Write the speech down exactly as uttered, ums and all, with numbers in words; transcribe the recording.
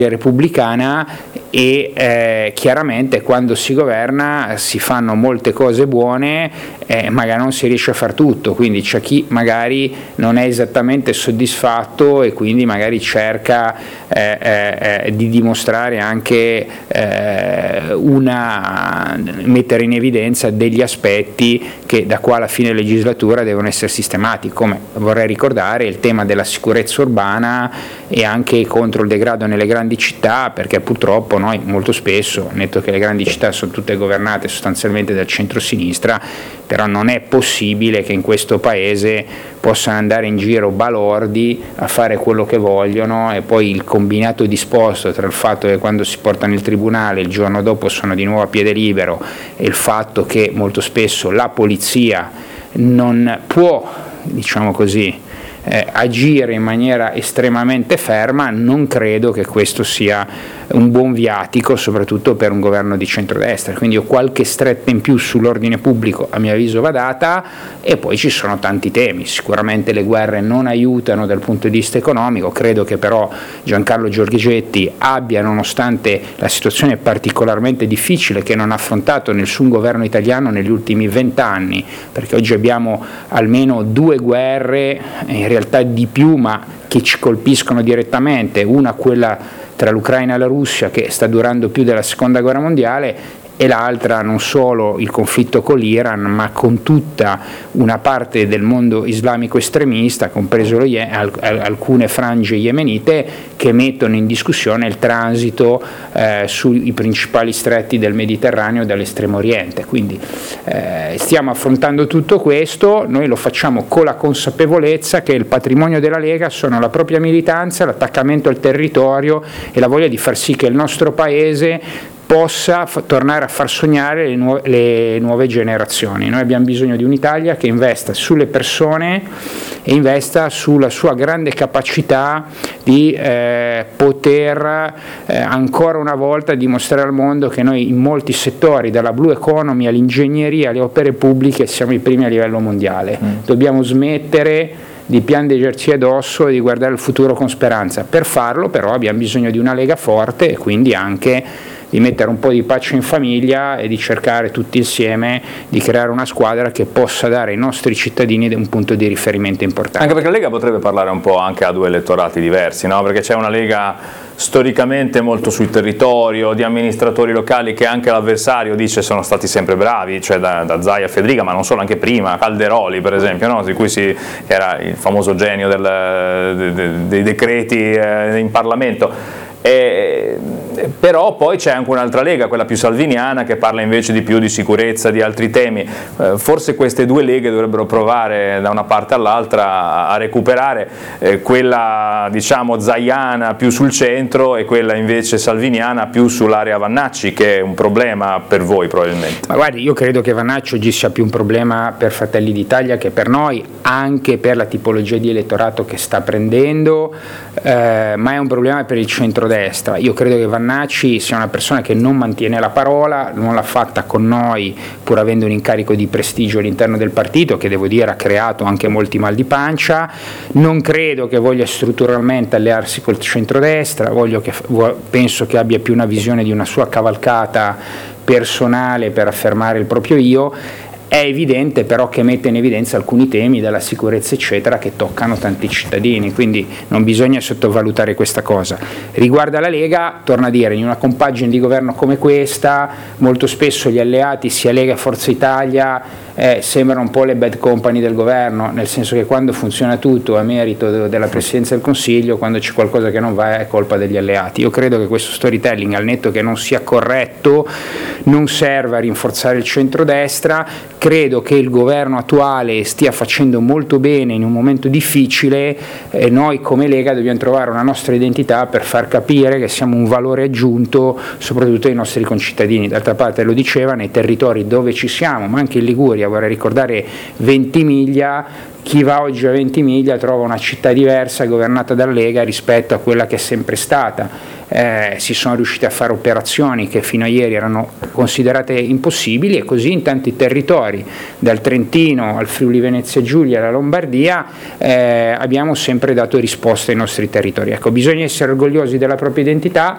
repubblicana e eh, chiaramente quando si governa si fanno molte cose buone, eh, magari non si riesce a far tutto, quindi c'è chi magari non è esattamente soddisfatto e quindi magari cerca eh, eh, di dimostrare anche eh, una mettere in evidenza degli aspetti che da qua alla fine legislatura devono essere sistemati, come vorrei ricordare il tema della sicurezza urbana e anche contro il degrado nelle grandi città, perché purtroppo noi molto spesso, netto che le grandi città sono tutte governate sostanzialmente dal centro-sinistra, però non è possibile che in questo paese possano andare in giro balordi a fare quello che vogliono e poi il combinato disposto tra il fatto che quando si portano in tribunale il giorno dopo sono di nuovo a piede libero e il fatto che molto spesso la polizia non può, diciamo così, Eh, agire in maniera estremamente ferma, non credo che questo sia un buon viatico, soprattutto per un governo di centrodestra. Quindi ho qualche stretta in più sull'ordine pubblico, a mio avviso va data, e poi ci sono tanti temi. Sicuramente le guerre non aiutano dal punto di vista economico, credo che però Giancarlo Giorgetti abbia, nonostante la situazione particolarmente difficile che non ha affrontato nessun governo italiano negli ultimi vent'anni, perché oggi abbiamo almeno due guerre, in realtà di più, ma che ci colpiscono direttamente, una quella tra l'Ucraina e la Russia che sta durando più della seconda guerra mondiale, e l'altra non solo il conflitto con l'Iran, ma con tutta una parte del mondo islamico estremista, compreso lo Ye- alcune frange yemenite, che mettono in discussione il transito eh, sui principali stretti del Mediterraneo e dall'estremo oriente. Quindi eh, stiamo affrontando tutto questo, noi lo facciamo con la consapevolezza che il patrimonio della Lega sono la propria militanza, l'attaccamento al territorio e la voglia di far sì che il nostro Paese possa f- tornare a far sognare le, nu- le nuove generazioni. Noi abbiamo bisogno di un'Italia che investa sulle persone e investa sulla sua grande capacità di eh, poter eh, ancora una volta dimostrare al mondo che noi in molti settori, dalla blue economy all'ingegneria alle opere pubbliche, siamo i primi a livello mondiale. Mm. Dobbiamo smettere di piangerci addosso e di guardare il futuro con speranza. Per farlo però abbiamo bisogno di una Lega forte e quindi anche di mettere un po' di pace in famiglia e di cercare tutti insieme di creare una squadra che possa dare ai nostri cittadini un punto di riferimento importante. Anche perché la Lega potrebbe parlare un po' anche a due elettorati diversi, no? Perché c'è una Lega storicamente molto sul territorio, di amministratori locali che anche l'avversario dice sono stati sempre bravi, cioè da, da Zaia a Federica, ma non solo, anche prima, Calderoli per esempio, no? Di cui si, che era il famoso genio del, de, de, dei decreti eh, in Parlamento. E, però poi c'è anche un'altra Lega, quella più salviniana, che parla invece di più di sicurezza, di altri temi. Eh, forse queste due leghe dovrebbero provare da una parte all'altra a recuperare eh, quella diciamo zaiana più sul centro e quella invece salviniana più sull'area Vannacci, che è un problema per voi probabilmente. Ma guardi, io credo che Vannacci oggi sia più un problema per Fratelli d'Italia che per noi, anche per la tipologia di elettorato che sta prendendo, eh, ma è un problema per il centrodestra. Io credo che Vannacci sia una persona che non mantiene la parola, non l'ha fatta con noi pur avendo un incarico di prestigio all'interno del partito, che devo dire ha creato anche molti mal di pancia. Non credo che voglia strutturalmente allearsi col centrodestra, voglio che, penso che abbia più una visione di una sua cavalcata personale per affermare il proprio io. È evidente però che mette in evidenza alcuni temi della sicurezza eccetera che toccano tanti cittadini, quindi non bisogna sottovalutare questa cosa. Riguardo alla Lega, torno a dire, in una compagine di governo come questa molto spesso gli alleati sia Lega Forza Italia eh, sembrano un po' le bad company del governo, nel senso che quando funziona tutto è merito della Presidenza del Consiglio, quando c'è qualcosa che non va è colpa degli alleati. Io credo che questo storytelling, al netto che non sia corretto, non serva a rinforzare il centrodestra. Credo che il governo attuale stia facendo molto bene in un momento difficile e noi come Lega dobbiamo trovare una nostra identità per far capire che siamo un valore aggiunto soprattutto ai nostri concittadini. D'altra parte lo diceva, nei territori dove ci siamo, ma anche in Liguria, vorrei ricordare Ventimiglia, chi va oggi a Ventimiglia trova una città diversa governata dalla Lega rispetto a quella che è sempre stata. Eh, si sono riusciti a fare operazioni che fino a ieri erano considerate impossibili e così in tanti territori, dal Trentino al Friuli Venezia Giulia alla Lombardia, eh, abbiamo sempre dato risposte ai nostri territori. Ecco, bisogna essere orgogliosi della propria identità,